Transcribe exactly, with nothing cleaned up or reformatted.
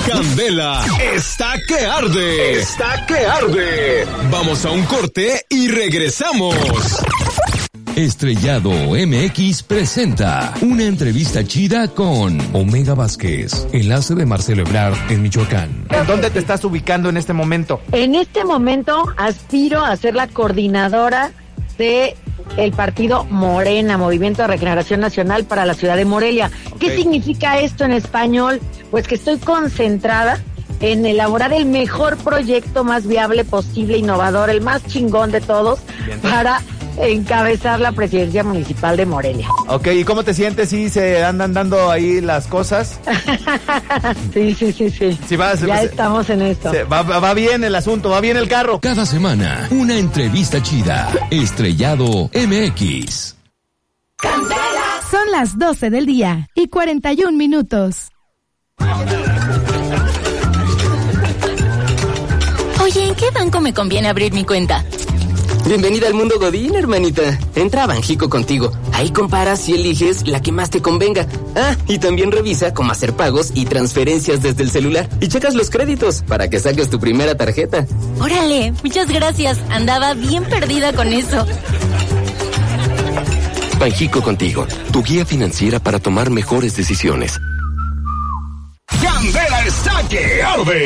Candela está que arde. Está que arde. Vamos a un corte y regresamos. Estrellado M X presenta una entrevista chida con Omega Vázquez, enlace de Marcelo Ebrard en Michoacán. ¿Dónde te estás ubicando en este momento? En este momento aspiro a ser la coordinadora de el partido Morena, Movimiento de Regeneración Nacional para la ciudad de Morelia. Okay. ¿Qué significa esto en español? Pues que estoy concentrada en elaborar el mejor proyecto más viable posible, innovador, el más chingón de todos, bien, para encabezar la presidencia municipal de Morelia. Ok, ¿y cómo te sientes si se andan dando ahí las cosas? sí, sí, sí, sí. sí vas, ya vas, estamos en esto. Se, va, va bien el asunto, va bien el carro. Cada semana, una entrevista chida. Estrellado M X. ¡Candela! Son las doce del día y cuarenta y un minutos. Oye, ¿en qué banco me conviene abrir mi cuenta? Bienvenida al mundo Godín, hermanita. Entra a Banjico contigo. Ahí comparas y eliges la que más te convenga. Ah, y también revisa cómo hacer pagos y transferencias desde el celular. Y checas los créditos para que saques tu primera tarjeta. Órale, muchas gracias. Andaba bien perdida con eso. Banjico contigo, tu guía financiera para tomar mejores decisiones. Candela está que arde.